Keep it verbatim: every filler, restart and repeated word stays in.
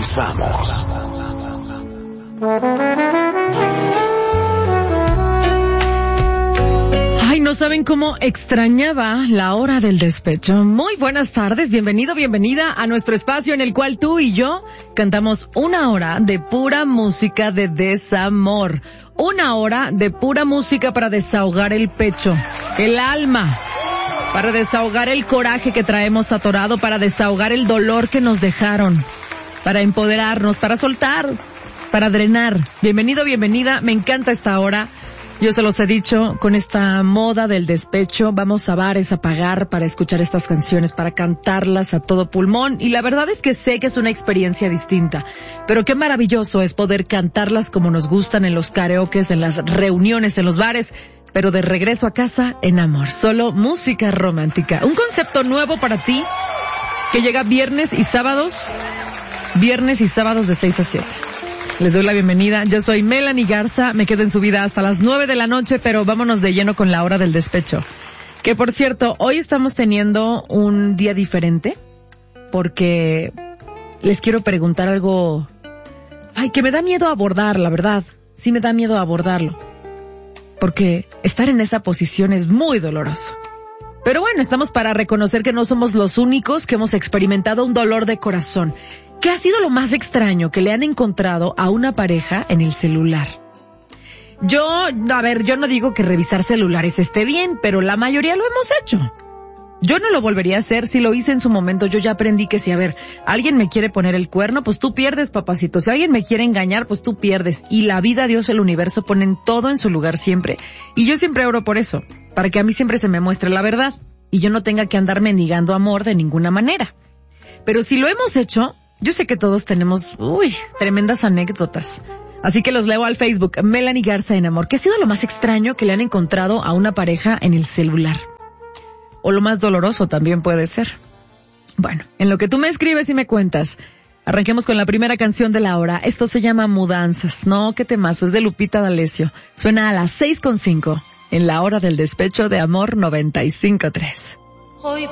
Regresamos. Ay, no saben cómo extrañaba la hora del despecho. Muy buenas tardes, bienvenido, bienvenida a nuestro espacio en el cual tú y yo cantamos una hora de pura música de desamor. Una hora de pura música para desahogar el pecho, el alma, para desahogar el coraje que traemos atorado, para desahogar el dolor que nos dejaron, para empoderarnos, para soltar, para drenar. Bienvenido, bienvenida, me encanta esta hora. Yo se los he dicho, con esta moda del despecho, vamos a bares a pagar para escuchar estas canciones, para cantarlas a todo pulmón. Y la verdad es que sé que es una experiencia distinta. Pero qué maravilloso es poder cantarlas como nos gustan en los karaokes, en las reuniones, en los bares. Pero de regreso a casa, en amor. Solo música romántica. Un concepto nuevo para ti, que llega viernes y sábados. Viernes y sábados de seis a siete. Les doy la bienvenida, yo soy Melanie Garza, me quedo en su vida hasta las nueve de la noche, pero vámonos de lleno con la hora del despecho. Que por cierto, hoy estamos teniendo un día diferente, porque les quiero preguntar algo, ay, que me da miedo abordar, la verdad, sí me da miedo abordarlo, porque estar en esa posición es muy doloroso. Pero bueno, estamos para reconocer que no somos los únicos que hemos experimentado un dolor de corazón. ¿Qué ha sido lo más extraño que le han encontrado a una pareja en el celular? Yo, a ver, yo no digo que revisar celulares esté bien, pero la mayoría lo hemos hecho. Yo no lo volvería a hacer, si lo hice en su momento, yo ya aprendí que si, a ver, alguien me quiere poner el cuerno, pues tú pierdes, papacito. Si alguien me quiere engañar, pues tú pierdes. Y la vida, Dios, el universo ponen todo en su lugar siempre. Y yo siempre oro por eso, para que a mí siempre se me muestre la verdad y yo no tenga que andar mendigando amor de ninguna manera. Pero si lo hemos hecho, yo sé que todos tenemos, uy, tremendas anécdotas. Así que los leo al Facebook, Melanie Garza en amor. ¿Qué ha sido lo más extraño que le han encontrado a una pareja en el celular? O lo más doloroso también puede ser. Bueno, en lo que tú me escribes y me cuentas, arranquemos con la primera canción de la hora. Esto se llama Mudanzas. No, qué temazo, es de Lupita D'Alessio. Suena a las seis con cinco en la hora del despecho de Amor noventa y cinco punto tres. Hoy